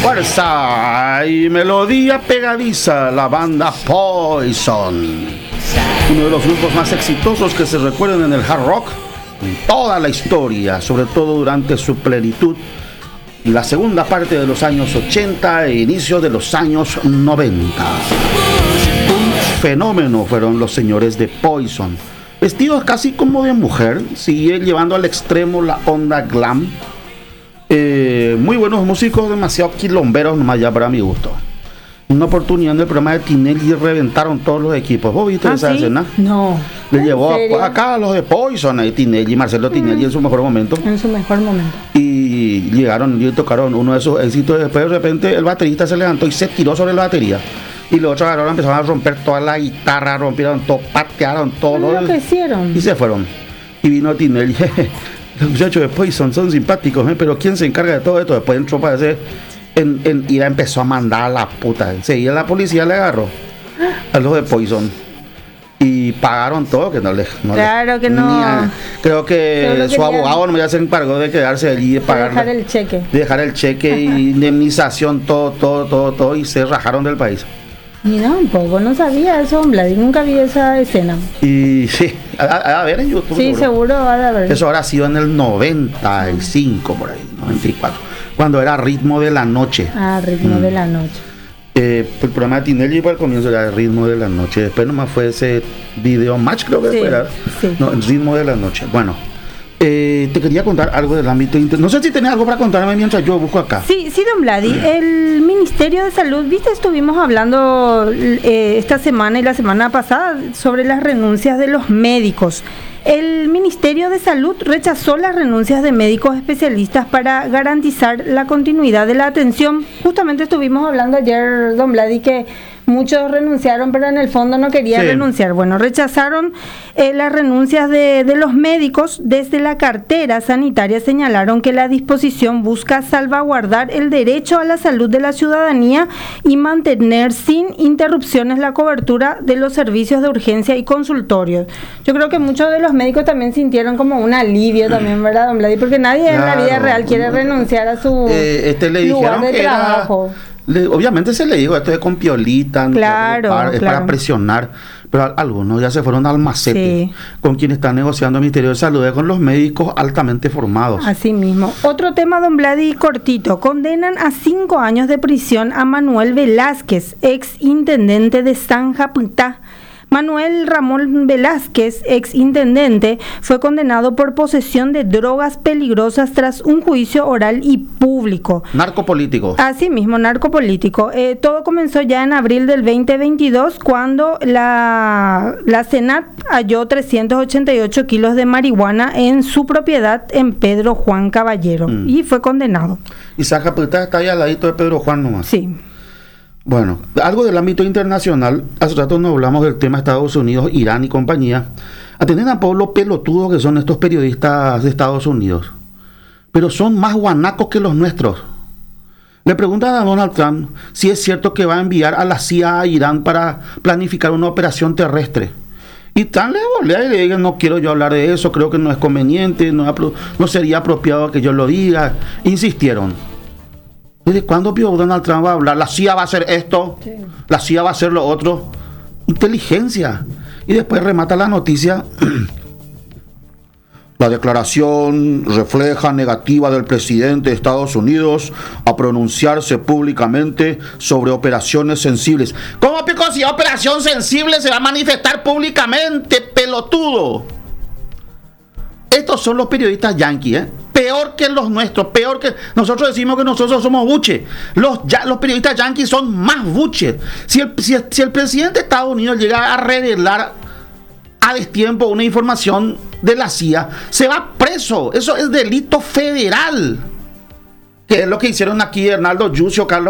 Fuerza y melodía pegadiza, la banda Poison, uno de los grupos más exitosos que se recuerdan en el hard rock en toda la historia, sobre todo durante su plenitud, la segunda parte de los años 80 e inicio de los años 90. Un fenómeno fueron los señores de Poison, vestidos casi como de mujer, sigue llevando al extremo la onda glam. Muy buenos músicos, demasiado quilomberos nomás ya para mi gusto. Una oportunidad en el programa de Tinelli reventaron todos los equipos. ¿Vos viste esa escena? No. Le llevó acá a los de Poison, ahí Tinelli, Marcelo Tinelli en su mejor momento. En su mejor momento. Y llegaron y tocaron uno de esos éxitos. Después de repente el baterista se levantó y se tiró sobre la batería. Y los otros agarraron, empezaron a romper toda la guitarra, rompieron todo, patearon todo. Lo que hicieron. Y se fueron. Y vino Tinelli. Los muchachos de Poison son simpáticos, pero ¿quién se encarga de todo esto? Después entró para ese y la empezó a mandar a la puta. Enseguida la policía le agarró a los de Poison y pagaron todo, que no les... Claro que no. Creo que su abogado no ya se encargó de quedarse allí y pagar. Dejar el cheque y indemnización, todo, y se rajaron del país. Mira, un poco, no sabía eso, hombre, nunca vi esa escena. Y sí, a ver en YouTube. Sí, seguro va a ver. Eso habrá sido en el 95, por ahí, 94, cuando era Ritmo de la Noche. Ritmo de la Noche. El programa de Tinelli para el comienzo era el Ritmo de la Noche, después nomás fue ese video match, creo que sí, era. Sí. No, el Ritmo de la Noche. Bueno. Te quería contar algo del ámbito no sé si tenés algo para contarme mientras yo busco acá. Sí, don Vladi, el Ministerio de Salud, viste, estuvimos hablando esta semana y la semana pasada sobre las renuncias de los médicos. El Ministerio de Salud rechazó las renuncias de médicos especialistas para garantizar la continuidad de la atención. Justamente estuvimos hablando ayer, don Vladi, que muchos renunciaron, pero en el fondo no querían renunciar. Bueno, rechazaron las renuncias de los médicos. Desde la cartera sanitaria señalaron que la disposición busca salvaguardar el derecho a la salud de la ciudadanía y mantener sin interrupciones la cobertura de los servicios de urgencia y consultorios. Yo creo que muchos de los médicos también sintieron como un alivio también, ¿verdad, don Vladi? Porque nadie en la vida real quiere renunciar a su lugar de trabajo. Obviamente se le dijo esto es con piolita, claro. Para presionar, pero algunos ya se fueron al macete con quienes están negociando el Ministerio de Salud, con los médicos altamente formados. Así mismo. Otro tema, don Vladi, cortito. Condenan a 5 años de prisión a Manuel Velázquez, ex intendente de San Japutá. Manuel Ramón Velázquez, ex intendente, fue condenado por posesión de drogas peligrosas tras un juicio oral y público. Narcopolítico. Así mismo, narcopolítico. Todo comenzó ya en abril del 2022 cuando la Senat halló 388 kilos de marihuana en su propiedad en Pedro Juan Caballero y fue condenado. ¿Y San Japutá está ahí al ladito de Pedro Juan nomás? Sí. Bueno, algo del ámbito internacional. Hace rato nos hablamos del tema Estados Unidos, Irán y compañía. Atienden a pueblo pelotudo que son estos periodistas de Estados Unidos, pero son más guanacos que los nuestros. Le preguntan a Donald Trump si es cierto que va a enviar a la CIA a Irán para planificar una operación terrestre. Y Trump le volea y le dice: no quiero yo hablar de eso, creo que no es conveniente, no sería apropiado que yo lo diga. Insistieron. ¿Desde cuándo Donald Trump va a hablar? La CIA va a hacer esto, la CIA va a hacer lo otro. Inteligencia. Y después remata la noticia. La declaración refleja negativa del presidente de Estados Unidos a pronunciarse públicamente sobre operaciones sensibles. ¿Cómo, pico, si operación sensible se va a manifestar públicamente, pelotudo? Estos son los periodistas yanquis, peor que los nuestros, peor que... Nosotros decimos que nosotros somos buches. Los periodistas yanquis son más buches. Si el presidente de Estados Unidos llega a revelar a destiempo una información de la CIA, se va preso. Eso es delito federal. Que es lo que hicieron aquí Hernaldo Yucio, Carlos